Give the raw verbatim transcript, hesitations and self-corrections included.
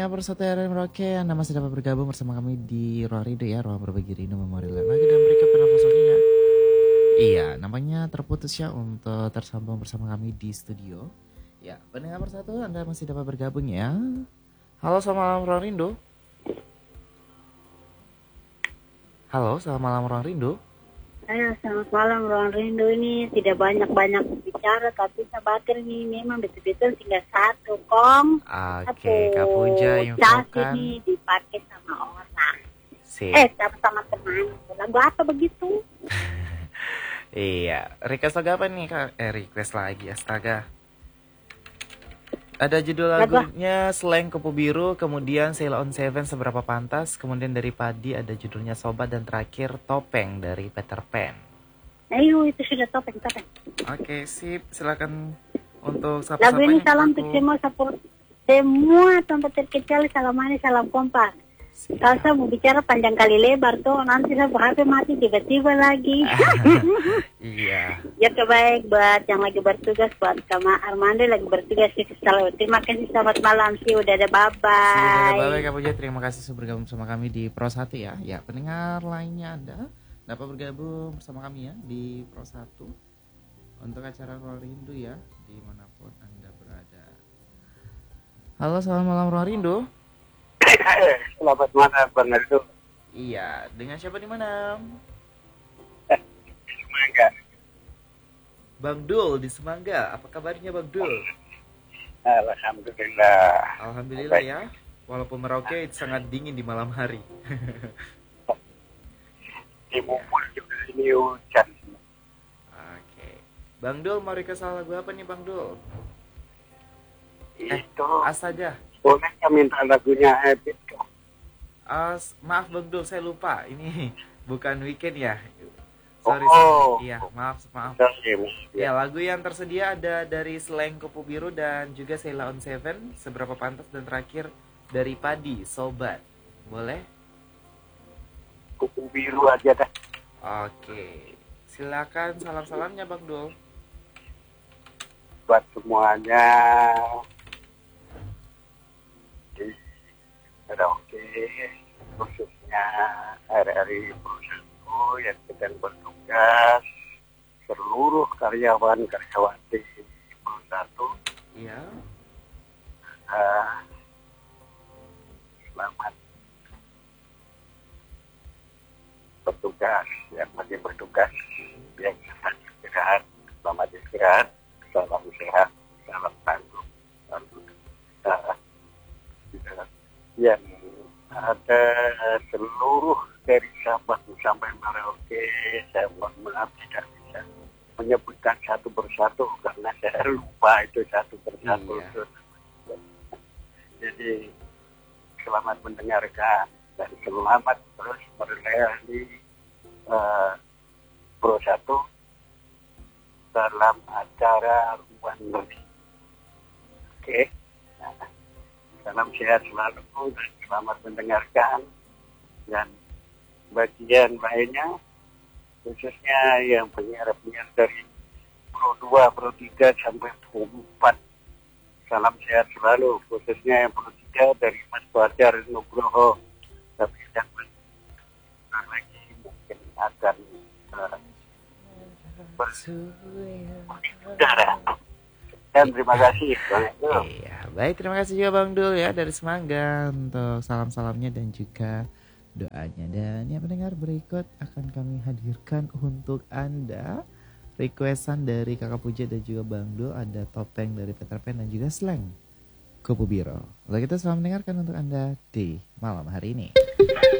pendengar Persatu R M Roke, Anda masih dapat bergabung bersama kami di Ruang Rindu ya, Ruang Berbagi Rindu Memori Lagu dan berikut penafas waktunya. Iya, namanya terputus ya untuk tersambung bersama kami di studio. Ya, pendengar Persatu, Anda masih dapat bergabung ya. Halo, selamat malam Ruang Rindu. Halo, selamat malam Ruang Rindu. Ayo, selamat malam Ruang Rindu. Ini tidak banyak-banyak bicara, tapi sabatir ini memang betul-betul tinggal satu kong. Oke, Kak Puja infokan. Ini dipakai sama orang. Sip. Eh, sama-sama teman. Lagu apa begitu? Iya, request lagu apa nih Kak? Eh, request lagi, astaga. Ada judul lagunya Slang Kupu Biru, kemudian Sail on Seven Seberapa Pantas, kemudian dari Padi ada judulnya Sobat, dan terakhir Topeng dari Peter Pan. Ayo, itu sudah topeng, topeng. Oke, sip. Silakan untuk lagu ini salam untuk semua support, semua tanpa terkecuali, salam manis, salam kompak. Kalau saya mau bicara panjang kali lebar tuh, nanti saya H P mati tiba-tiba lagi. Iya. Ya terbaik buat yang lagi bertugas, buat Kama Armando lagi bertugas di Selalu. Terima kasih, selamat malam sih, udah ada bye bye. Udah ada bye bye Kak Puja, terima kasih sudah bergabung bersama kami di Pro satu ya. Ya, pendengar lainnya Anda dapat bergabung bersama kami ya di Pro satu untuk acara Ruang Rindu ya, dimanapun Anda berada. Halo, selamat malam Ruang Rindu. Selamat malam Bang Nardo. Iya, dengan siapa di mana? Semangga. Bang Dul di Semangga. Apa kabarnya Bang Dul? Alhamdulillah. Alhamdulillah ya. Walaupun Merauke sangat dingin di malam hari. Di Bungkul juga ini hujan. Oke. Bang Dul mau request lagu apa nih Bang Dul? Itu. Eh, as saja. Boleh minta lagunya Ebit? As, maaf Bang Dul, saya lupa. Ini bukan weekend ya. Sorry, oh, sorry. Iya, maaf, maaf. Sorry, ya, lagu yang tersedia ada dari Slang Kupu Biru dan juga Sail on Seven, Seberapa Pantas, dan terakhir dari Padi, Sobat. Boleh? Kupu Biru aja dah. Oke. Silakan salam-salamnya Bang Dul. Buat semuanya. Oke, khususnya R R I Pro yang sedang bertugas, seluruh karyawan karyawati Pro satu. Iya. Uh, selamat bertugas, yang masih bertugas, yang istirahat, selamat istirahat, salam sehat, salam tangguh, salam uh, yang ada seluruh dari Sabang sampai Merauke. Saya mohon maaf tidak bisa menyebutkan satu persatu karena saya lupa itu satu persatu. Iya. Jadi selamat mendengarkan dan selamat terus melayani uh, Pro satu dalam acara Ruang Rindu. Oke. Nah, salam sehat selalu dan selamat mendengarkan. Dan bagian lainnya, khususnya yang penyiar-penyiar dari Pro dua, Pro tiga sampai Pro empat, salam sehat selalu. Khususnya yang Pro tiga dari Mas Fajar Nugroho. Tapi yang lagi mungkin akan uh, berudara. Dan terima kasih Bang Dul. Iya, baik, terima kasih juga Bang Dul ya dari Semangga untuk salam-salamnya dan juga doanya. Dan ya pendengar, berikut akan kami hadirkan untuk Anda requestan dari Kakak Puja dan juga Bang Dul. Ada Topeng dari Peter Pan dan juga Slang Kupu Biru. Lalu kita selamat mendengarkan untuk Anda di malam hari ini.